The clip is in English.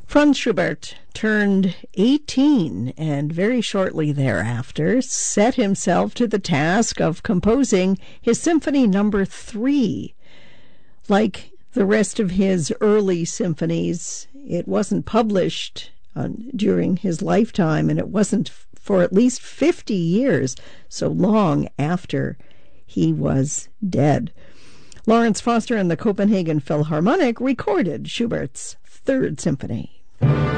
Franz Schubert turned 18 and very shortly thereafter set himself to the task of composing his Symphony Number 3. Like the rest of his early symphonies, it wasn't published during his lifetime, and it wasn't for at least 50 years, so long after he was dead. Lawrence Foster and the Copenhagen Philharmonic recorded Schubert's Third Symphony.